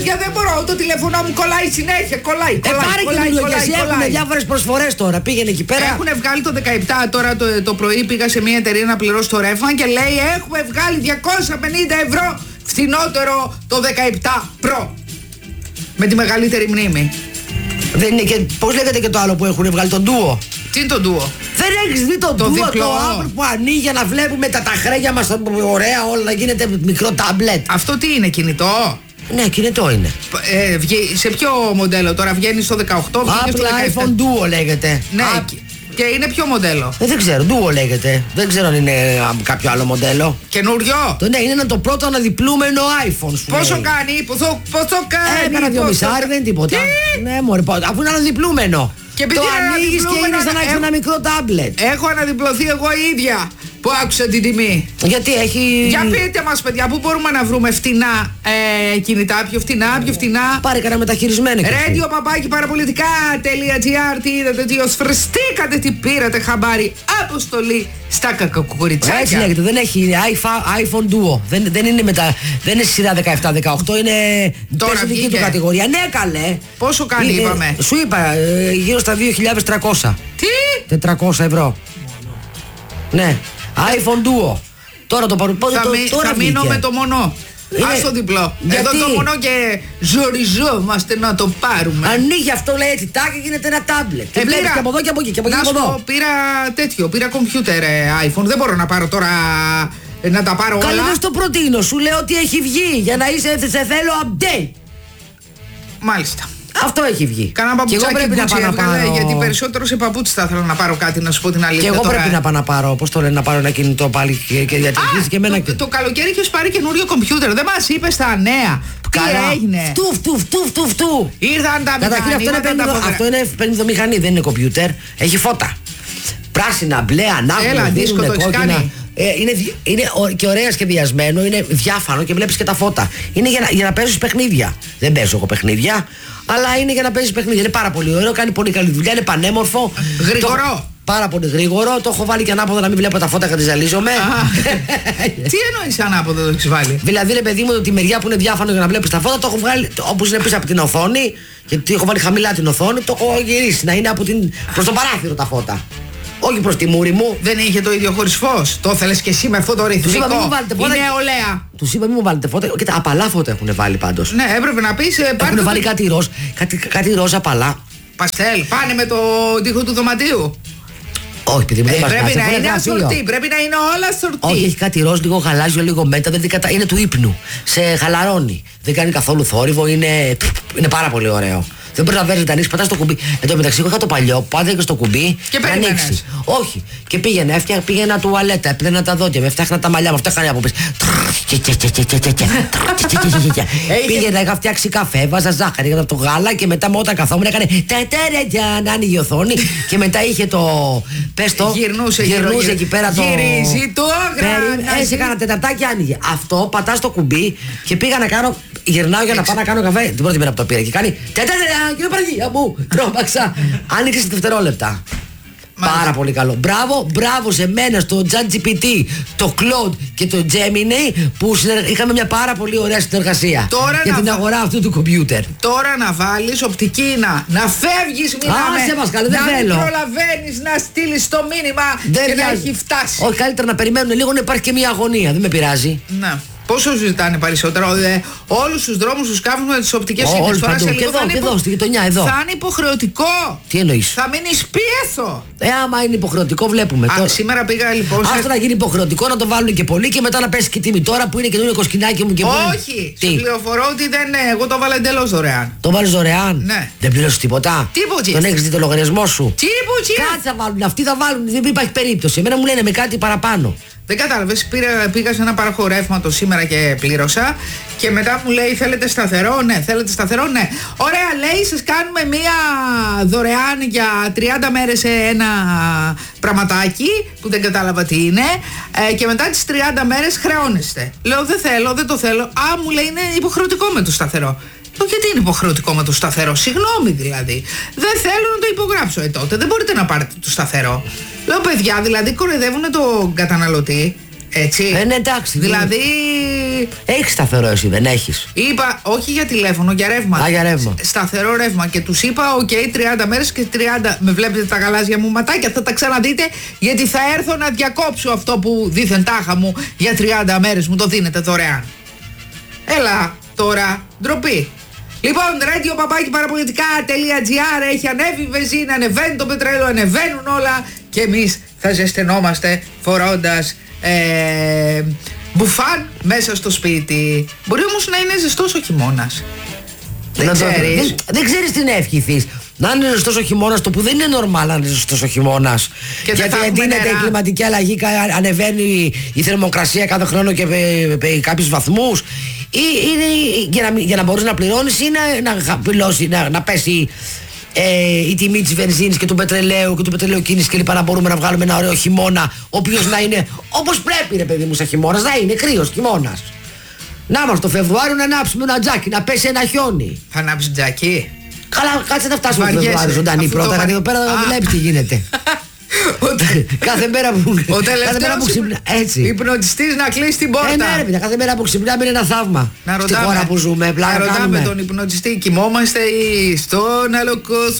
αλήθεια δεν μπορώ. Το τηλέφωνο μου κολλάει συνέχεια. Κολλάει. Πάρε καινούριο και εσύ. Έχουν διάφορες προσφορές τώρα. Πήγαινε εκεί πέρα. Έχουν βγάλει το 17. Τώρα το πρωί πήγα σε μια εταιρεία να πληρώσω το ρεύμα και λέει έχουμε βγάλει 250 ευρώ φθηνότερο το 17 Pro. Με τη μεγαλύτερη μνήμη. Δεν είναι και. Πώς λέγεται και το άλλο που έχουν βγάλει, τον Duo. Τι είναι το Duo? Δεν έχεις δει το Duo, διπλό. το Apple που ανοίγει για να βλέπουμε τα χρέγια μας ωραία, όλα να γίνεται μικρό τάμπλετ. Αυτό τι είναι, κινητό? Ναι, κινητό είναι. Σε ποιο μοντέλο τώρα βγαίνει, στο 18, βγαίνει στο 17? iPhone Duo λέγεται. Ναι, και είναι ποιο μοντέλο? Δεν ξέρω, Duo λέγεται. Δεν ξέρω αν είναι κάποιο άλλο μοντέλο. Καινούριο? Ναι, είναι το πρώτο αναδιπλούμενο iPhone σου. Πόσο λέει. κάνει, πόσο κάνει? Έκανα 2,5, δεν είναι τίποτα. Τι? Ναι, μωρέ, αφού είναι αναδιπλούμενο. Και το ανοίγεις και είναι σαν να έχεις ένα μικρό τάμπλετ. Έχω αναδιπλωθεί εγώ ίδια που άκουσα την τιμή. Γιατί έχει. Για πείτε μας, παιδιά, πού μπορούμε να βρούμε φτηνά κινητά, πιο φτηνά. Πάρε κανένα μεταχειρισμένο. Radio παπάκι παραπολιτικά.gr. Τι είδατε, τι osφρεστήκατε, τι πήρατε χαμπάρι. Αποστολή στα κακοκουριτσάκια. Έτσι λέγεται, δεν έχει iPhone Duo. Δεν είναι σειρά 17-18, είναι τώρα δική του κατηγορία. Ναι, καλέ. Πόσο κάνει, είπαμε? Σου είπα, γύρω στα 2.300. Τι? 400 ευρώ. Ναι, iPhone Duo. Τώρα το πάρω. Θα μείνω με το μονό. Ας το διπλό. Γιατί? Εδώ το μονό και ζοριζόμαστε να το πάρουμε. Ανοίγει αυτό, λέει έτσι, τάκι, γίνεται ένα τάμπλετ. Και βλέπεις και από εδώ και από εκεί και από εκεί. Να σου πω, πήρα κομπιούτερ iPhone. Δεν μπορώ να πάρω τώρα, να τα πάρω όλα. Καλή, δεν στο προτείνω. Σου λέω ότι έχει βγει για να είσαι, σε θέλω update. Μάλιστα. Αυτό έχει βγει. Κάνα παπουτσάκι πρέπει να πάω να πάρω. γιατί περισσότερο σε παπούτσι θα ήθελα να πάρω κάτι, να σου πω την αλήθεια. Και εγώ τώρα. πρέπει να πάω να πάρω, πώς το λένε, να πάρω ένα κινητό πάλι και διατηρήσεις και εμένα. Το καλοκαίρι έχεις πάρει καινούριο κομπιούτερ. Δεν μας είπες τα νέα. Καλά. Τι έγινε? Φτου. Ήρθαν τα μηχανήματα. Αυτό είναι πενιδομηχανή, δεν είναι κομπιούτερ. Έχει φώτα. Πράσινα, μπλε, ανάποδα, δίνουν κόκκινα. Είναι και ωραία σχεδιασμένο, είναι διάφανο και βλέπεις και τα φώτα. Είναι για να παίζεις παιχνίδια. Δεν παίζω εγώ παιχνίδια, αλλά είναι για να παίζεις παιχνίδια. Είναι πάρα πολύ ωραίο, κάνει πολύ καλή δουλειά, είναι πανέμορφο. Γρήγορο. Πάρα πολύ γρήγορο. Το έχω βάλει και ανάποδα να μην βλέπω τα φώτα και ζαλίζομαι. Τι εννοείς ανάποδα το έχεις βάλει? Δηλαδή, ρε παιδί μου, τη μεριά που είναι διάφανο για να βλέπεις τα φώτα, το έχω βγάλει όπως είναι πίσω από την οθόνη. Γιατί έχω βάλει χαμηλά την οθόνη, το έχω γυρίσει να είναι προς το παράθυρο τα φώτα. Όχι προς τη μούρη μου. Δεν είχε το ίδιο χωρίς φως. Το θέλεις και εσύ με αυτό το ρυθμικό. Είναι νεολαία. Τους είπα μην μου βάλετε φώτα. Κοίτα, απαλά φώτα έχουν βάλει πάντως. Ναι, έπρεπε να πεις. Έχουν βάλει κάτι ροζ, κάτι ροζ απαλά. Παστέλ, πάνε με το τοίχο του δωματίου. Όχι, παιδί μου, δεν πρέπει να είναι ασορτή, πρέπει να είναι όλα ασορτή. Όχι, έχει κάτι ροζ, λίγο γαλάζιο, λίγο μέτα, είναι του ύπνου. Σε χαλαρώνει. Δεν κάνει καθόλου θόρυβο, είναι πάρα πολύ ωραίο. Δεν μπορεί να βέρνει τα ανοίξει, πατά το κουμπί. Εν τω μεταξύ, εγώ είχα το παλιό, πάτε και στο κουμπί και να ανοίξει. Όχι. Και πήγαινα τουαλέτα, έπαιρνα τα δόντια, με φτιάχνα τα μαλλιά μου, αυτό έκανε από πίσω. Πήγαινα, είχα φτιάξει καφέ, βάζα ζάχαρη για το γάλα και μετά όταν καθόμουν έκανε τετέρετια να άνοιγε η οθόνη και μετά είχε το. Πες το. Γυρνούσε εκεί πέρα το. Γυρίζει το αγράνι. Έτσι έκανα τεταρτάκι, άνοιγε. Αυτό πατά το κουμπί και πήγα να κάνω. Γυρνάω για να πάω να κάνω καφέ. Την πρώτη μέρα που το πήρα και κάνει τετέρετια, κύριε Παναγία μου. Τρόμαξα. Άνοιξε σε δευτερόλεπτα. Πάρα πολύ καλό. Μπράβο σε μένα, στο ChatGPT, το Claude και το Gemini που είχαμε μια πάρα πολύ ωραία συνεργασία για την αγορά αυτού του κομπιούτερ. Τώρα να βάλεις οπτική να φεύγεις, μιλάμε. Δεν θέλω. Να προλαβαίνεις να στείλεις το μήνυμα και να έχει φτάσει. Όχι, καλύτερα να περιμένουν λίγο να υπάρχει και μια αγωνία. Δεν με πειράζει. Να. Πόσο ζητάνε περισσότερο? Όλους τους δρόμους τους κάνουν με τις οπτικές ίνες. Τώρα σε λίγο και εδώ, στη γειτονιά εδώ. Θα είναι υποχρεωτικό. Τι εννοείς? Θα μείνεις πίεσο. Άμα είναι υποχρεωτικό, βλέπουμε. Σήμερα πήγα λοιπόν. Αυτό να γίνει υποχρεωτικό, να το βάλουν και πολύ και μετά να πέσει και τιμή. Τώρα που είναι καινούριο κοσκινάκι μου και που. Όχι. Σε πληροφορώ ότι δεν. Εγώ το βάλα εντελώς δωρεάν. Το βάλεις δωρεάν? Ναι. Δεν πληρώσεις τίποτα? Τίποτα. Τον έχεις δει το λογαριασμό σου? Τίποτα. Κάτι θα βάλουν. Αυτοί θα βάλουν. Δεν υπάρχει περίπτωση. Εμένα μου λένε με κάτι παραπάνω. Δεν κατάλαβες, πήγα σε ένα πάροχο ρεύματος σήμερα και πλήρωσα και μετά μου λέει θέλετε σταθερό? Ναι. Θέλετε σταθερό? Ναι. Ωραία, λέει, σας κάνουμε μία δωρεάν για 30 μέρες σε ένα πραγματάκι που δεν κατάλαβα τι είναι και μετά τις 30 μέρες χρεώνεστε. Λέω δεν θέλω, δεν το θέλω. Μου λέει είναι υποχρεωτικό με το σταθερό. Γιατί είναι υποχρεωτικό με το σταθερό? Συγγνώμη δηλαδή. Δεν θέλω να το υπογράψω τότε. Δεν μπορείτε να πάρετε το σταθερό. Λέω παιδιά, δηλαδή κοροϊδεύουν τον καταναλωτή. Έτσι. Ναι, εντάξει. Δηλαδή. Έχεις σταθερό εσύ, δεν έχεις? Είπα, όχι για τηλέφωνο, για ρεύμα. Α, για ρεύμα. Σταθερό ρεύμα. Και τους είπα, οκ, 30 μέρες και 30. Με βλέπετε τα γαλάζια μου ματάκια, θα τα ξαναδείτε, γιατί θα έρθω να διακόψω αυτό που δήθεν τάχα μου για 30 μέρες. Μου το δίνετε δωρεάν. Έλα τώρα, ντροπή. Λοιπόν, radio.parapolitica.gr έχει ανέβει η βενζίνα, ανεβαίνει το πετρέλαιο, ανεβαίνουν όλα και εμείς θα ζεσθενόμαστε φορώντας μπουφάν μέσα στο σπίτι. Μπορεί όμως να είναι ζεστός ο χειμώνας. Δεν ξέρεις. Δεν ξέρεις τι να ευχηθείς. Να είναι ζεστός ο χειμώνας, το που δεν είναι νορμάλ να είναι ζεστός ο χειμώνας. Γιατί εντείνεται η κλιματική αλλαγή, ανεβαίνει η θερμοκρασία κάθε χρόνο και κάποιους βαθμούς. Ή για να μπορείς να πληρώνεις, ή να πέσει η τιμή της βενζίνης και του πετρελαίου και του πετρελαιοκίνησης και λοιπά, να μπορούμε να βγάλουμε ένα ωραίο χειμώνα, ο οποίος να είναι όπως πρέπει, ρε παιδί μου, σαν χειμώνας, να είναι κρύος χειμώνας. Να είμαστε το Φεβρουάριο να ανάψουμε ένα τζάκι, να πέσει ένα χιόνι. Θα ανάψει τζάκι. Καλά, κάτσε να φτάσουμε το Φεβρουάριο ζωντανή πρώτα, γιατί εδώ πέρα βλέπεις τι γίνεται. Κάθε μέρα που ξυπνά. Έτσι. Υπνοτιστής να κλείσει την πόρτα. Ναι, κάθε μέρα που ξυπνάμε είναι ένα θαύμα. Στη χώρα που ζούμε. Να ρωτάμε τον υπνοτιστή, κοιμόμαστε ή στον άλλο κόσμο.